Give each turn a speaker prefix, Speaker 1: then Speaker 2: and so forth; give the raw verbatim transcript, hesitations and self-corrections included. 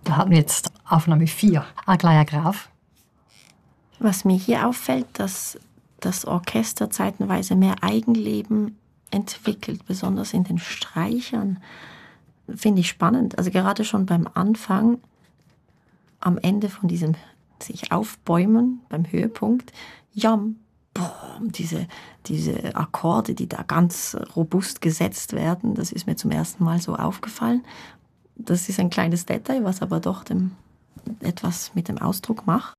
Speaker 1: Da haben wir jetzt Aufnahme vier. Aglaya Graf.
Speaker 2: Was mir hier auffällt, dass das Orchester zeitenweise mehr Eigenleben entwickelt, besonders in den Streichern. Finde ich spannend. Also gerade schon beim Anfang, am Ende von diesem sich aufbäumen, beim Höhepunkt, jam, boom, diese, diese Akkorde, die da ganz robust gesetzt werden, das ist mir zum ersten Mal so aufgefallen. Das ist ein kleines Detail, was aber doch dem, etwas mit dem Ausdruck macht.